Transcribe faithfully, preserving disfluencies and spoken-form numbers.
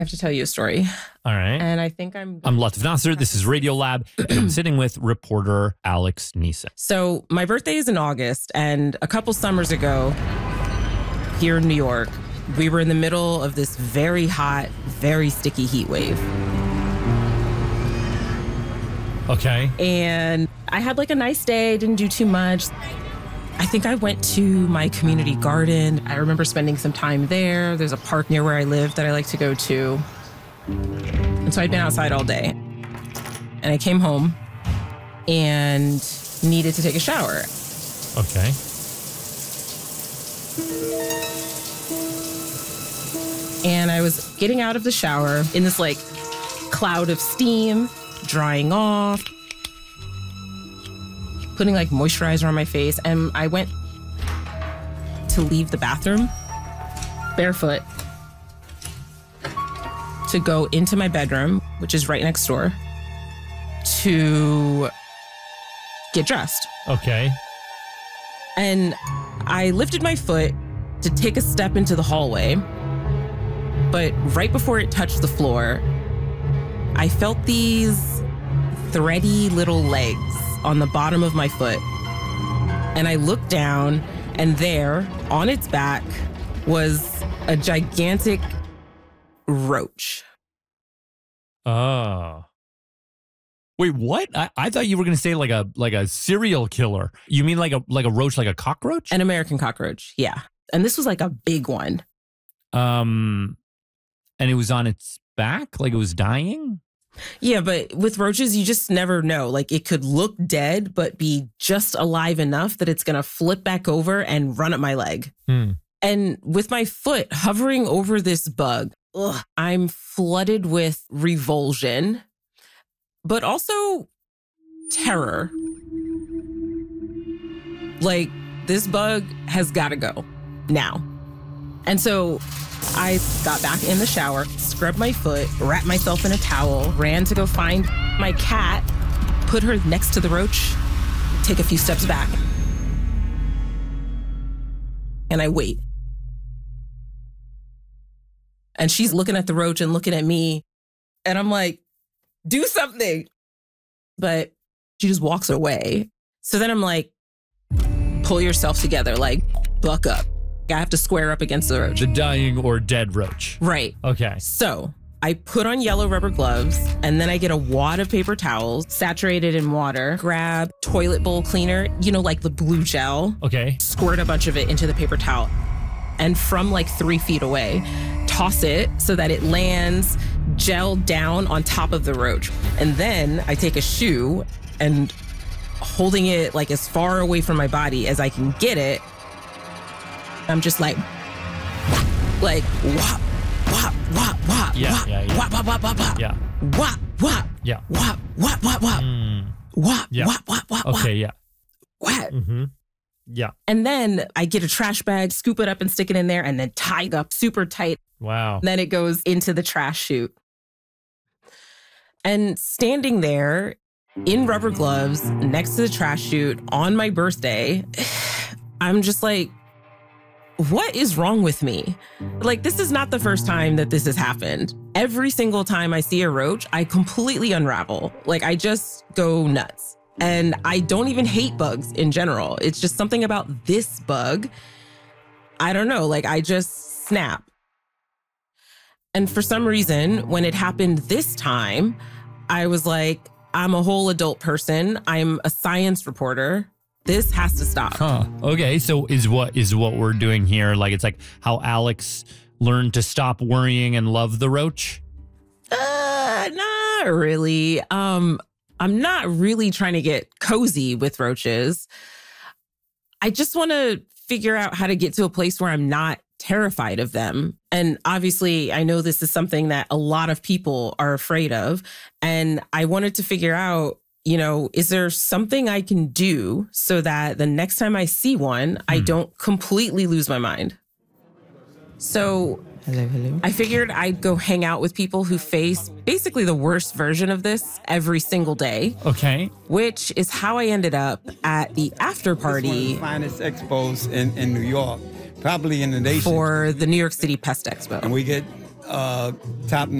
have to tell you a story. All right. And I think I'm... I'm Latif Nasser. This is Radiolab. And I'm sitting with reporter Alex Neason. So my birthday is in August, and a couple summers ago, here in New York, we were in the middle of this very hot, very sticky heat wave. Okay. And I had like a nice day, didn't do too much. I think I went to my community garden. I remember spending some time there. There's a park near where I live that I like to go to. And so I'd been outside all day. And I came home and needed to take a shower. Okay. And I was getting out of the shower in this like cloud of steam, drying off, putting like moisturizer on my face. And I went to leave the bathroom barefoot to go into my bedroom, which is right next door, to get dressed. Okay. And I lifted my foot to take a step into the hallway. But right before it touched the floor, I felt these thready little legs on the bottom of my foot. And I looked down, and there, on its back, was a gigantic roach. Oh. Wait, what? I, I thought you were going to say like a like a serial killer. You mean like a like a roach, like a cockroach? An American cockroach, yeah. And this was like a big one. Um, and it was on its back, like it was dying? Yeah, but with roaches, you just never know. Like it could look dead, but be just alive enough that it's going to flip back over and run at my leg. Hmm. And with my foot hovering over this bug, ugh, I'm flooded with revulsion, but also terror. Like, this bug has got to go now. And so I got back in the shower, scrubbed my foot, wrapped myself in a towel, ran to go find my cat, put her next to the roach, take a few steps back. And I wait. And she's looking at the roach and looking at me. And I'm like, do something. But she just walks away. So then I'm like, pull yourself together, like, buck up. I have to square up against the roach. The dying or dead roach. Right. Okay. So I put on yellow rubber gloves, and then I get a wad of paper towels saturated in water, grab toilet bowl cleaner, you know, like the blue gel. Okay. Squirt a bunch of it into the paper towel. And from like three feet away, toss it so that it lands gel down on top of the roach. And then I take a shoe and holding it like as far away from my body as I can get it, I'm just like, like, whop, whop, whop, whop, Yeah, whop, yeah, yeah. whop, whop, whop, whop, whop, Yeah. whop, whop, Yeah. whop, whop, whop, whop, Mm. whop, Yeah. whop, whop, whop, Okay, yeah. whop. Mm-hmm. Yeah. And then I get a trash bag, scoop it up and stick it in there, and then tie it up super tight. Wow. Then it goes into the trash chute. And standing there in rubber gloves next to the trash chute on my birthday, I'm just like, what is wrong with me? Like, this is not the first time that this has happened. Every single time I see a roach, I completely unravel. Like, I just go nuts. And I don't even hate bugs in general. It's just something about this bug. I don't know, like, I just snap. And for some reason, when it happened this time, I was like, I'm a whole adult person. I'm a science reporter. This has to stop. Huh. Okay. So is what is what we're doing here? Like, it's like how Alex learned to stop worrying and love the roach? Uh, not really. Um, I'm not really trying to get cozy with roaches. I just want to figure out how to get to a place where I'm not terrified of them. And obviously, I know this is something that a lot of people are afraid of. And I wanted to figure out, you know, is there something I can do so that the next time I see one, hmm. I don't completely lose my mind? So hello, hello. I figured I'd go hang out with people who face basically the worst version of this every single day. Okay. Which is how I ended up at the after party. It's one of the finest expos in, in New York, probably in the nation. For the New York City Pest Expo. And we get uh, top